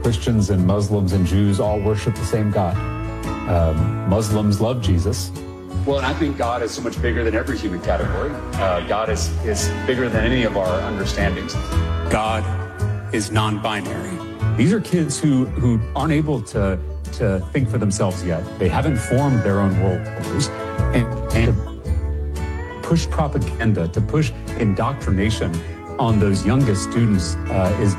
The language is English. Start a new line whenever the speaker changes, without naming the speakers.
Christians and Muslims and Jews all worship the same God. Muslims love Jesus.
Well, and I think God is so much bigger than every human category. God is bigger than any of our understandings.
God is non-binary.
These are kids who aren't able to think for themselves yet. They haven't formed their own worldviews. And to push propaganda, to push indoctrination on those youngest students is